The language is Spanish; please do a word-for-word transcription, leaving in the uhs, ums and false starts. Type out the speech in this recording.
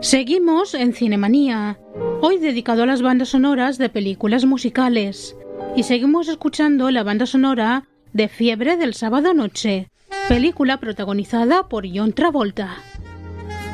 Seguimos en Cinemanía, hoy dedicado a las bandas sonoras de películas musicales. Y seguimos escuchando la banda sonora de Fiebre del sábado noche, película protagonizada por John Travolta.